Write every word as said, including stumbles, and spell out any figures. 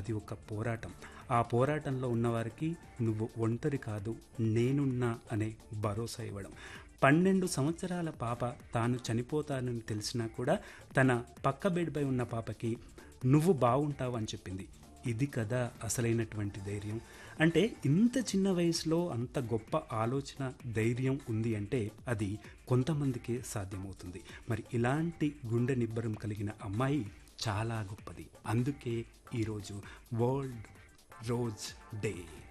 అది ఒక పోరాటం. ఆ పోరాటంలో ఉన్నవారికి నువ్వు ఒంటరి కాదు, నేనున్నా అనే భరోసా ఇవ్వడం. పన్నెండు సంవత్సరాల పాప తాను చనిపోతానని తెలిసినా కూడా తన పక్క బెడ్పై ఉన్న పాపకి నువ్వు బాగుంటావు అని చెప్పింది. ఇది కదా అసలైనటువంటి ధైర్యం. అంటే ఇంత చిన్న వయసులో అంత గొప్ప ఆలోచన, ధైర్యం ఉంది అంటే అది కొంతమందికే సాధ్యమవుతుంది. మరి ఇలాంటి గుండె నిబ్బరం కలిగిన అమ్మాయి చాలా గొప్పది. అందుకే ఈరోజు వరల్డ్ రోజ్ డే.